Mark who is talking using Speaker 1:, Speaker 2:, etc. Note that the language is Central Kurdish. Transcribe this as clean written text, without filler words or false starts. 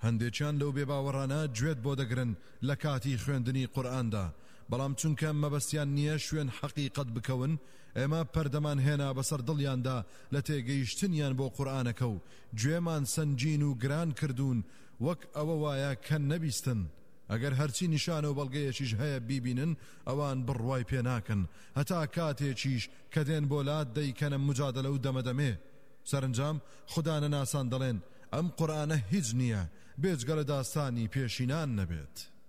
Speaker 1: هەندێکیان لەو بێباوەڕانە گوێت بۆ دەگرن لە کاتی خوێندنی قورئاندا، بەڵام چونکە مەبەستیان نییە شوێن حەقیقەت بکەون، ئێمە پەردەمان هێنا بەسەر دڵیاندا لە تێگەیشتنیان بۆ قورئانەکە و گوێمان سەنگین و گران کردوون وەک ئەوە وایە کە نەبیستن. ئەگەر هەرچی نیشانە و بەڵگەیەکیش هەیە بیبینن، ئەوان بڕوای پێ ناکەن، هەتا کاتێکیش کە دێن بۆ لات دەیکەنە مجادلە و دەمەدەمێ. سەرنجام خوددا نەناسان دەڵێن ئەم قورئانە هیچ نییە بێجگە لە داستانی پێشینان نەبێت.